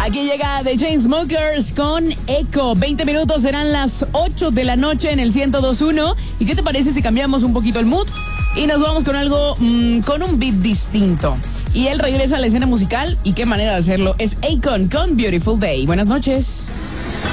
Aquí llega The Chainsmokers con Echo. 20 minutos, serán las 8 de la noche en el 102.1. ¿Y qué te parece si cambiamos un poquito el mood? Y nos vamos con algo, con un beat distinto. Y él regresa a la escena musical. ¿Y qué manera de hacerlo? Es Akon con Beautiful Day. Buenas noches.